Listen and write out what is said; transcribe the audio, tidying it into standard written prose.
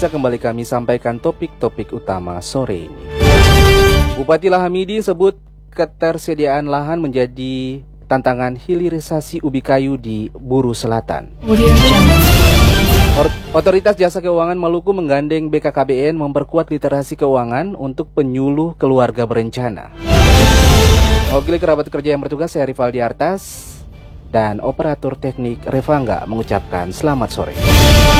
pemirsa, kembali kami sampaikan topik-topik utama sore ini. Bupati Lahamidi sebut ketersediaan lahan menjadi tantangan hilirisasi ubi kayu di Buru Selatan. Otoritas Jasa Keuangan Maluku menggandeng BKKBN memperkuat literasi keuangan untuk penyuluh keluarga berencana. Mewakili kerabat kerja yang bertugas, saya Rivaldi Artas dan operator teknik Revangga mengucapkan selamat sore.